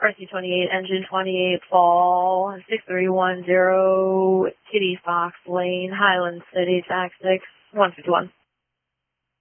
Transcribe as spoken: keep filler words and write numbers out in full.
R C twenty-eight, engine twenty-eight, fall, six three one zero, Kitty Fox Lane, Highland City, tax six, one fifty-one.